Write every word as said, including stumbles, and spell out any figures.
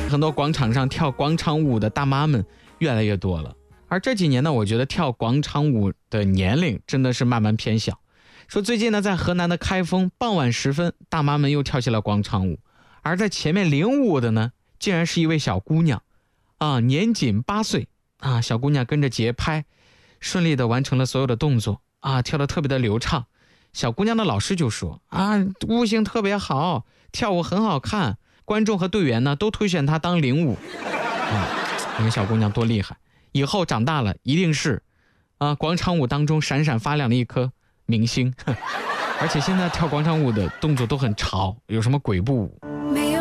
很多广场上跳广场舞的大妈们越来越多了。而这几年呢，我觉得跳广场舞的年龄真的是慢慢偏小。说最近呢，在河南的开封，傍晚时分，大妈们又跳起了广场舞，而在前面领舞的呢，竟然是一位小姑娘，啊，年仅八岁啊，小姑娘跟着节拍，顺利的完成了所有的动作啊，跳得特别的流畅。小姑娘的老师就说啊，悟性特别好，跳舞很好看，观众和队员呢都推选她当领舞啊，你看小姑娘多厉害，以后长大了一定是啊广场舞当中闪闪发亮的一颗明星。而且现在跳广场舞的动作都很潮，有什么鬼步舞